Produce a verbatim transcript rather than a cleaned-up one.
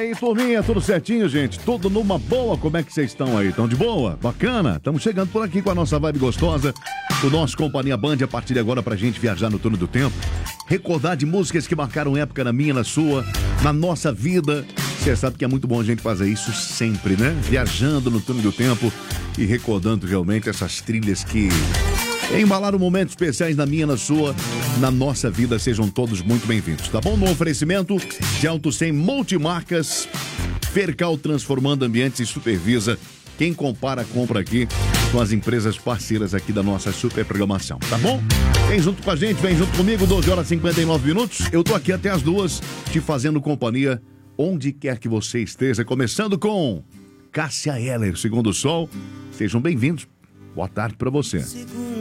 aí, turminha, tudo certinho, gente? Tudo numa boa? Como é que vocês estão aí? Estão de boa? Bacana? Estamos chegando por aqui com a nossa vibe gostosa, o nosso Companhia Band, a partir de agora pra gente viajar no túnel do tempo, recordar de músicas que marcaram época na minha, na sua, na nossa vida. Você sabe que é muito bom a gente fazer isso sempre, né? Viajando no túnel do tempo e recordando realmente essas trilhas que embalaram momentos especiais na minha, na sua, na nossa vida. Sejam todos muito bem-vindos, tá bom? No oferecimento de Auto cem Multimarcas, Fercal transformando ambientes e supervisa. Quem compara, compra aqui com as empresas parceiras aqui da nossa super programação, tá bom? Vem junto com a gente, vem junto comigo, doze horas e cinquenta e nove minutos. Eu tô aqui até as duas, te fazendo companhia onde quer que você esteja. Começando com Cássia Eller, Segundo o Sol. Sejam bem-vindos. Boa tarde pra você.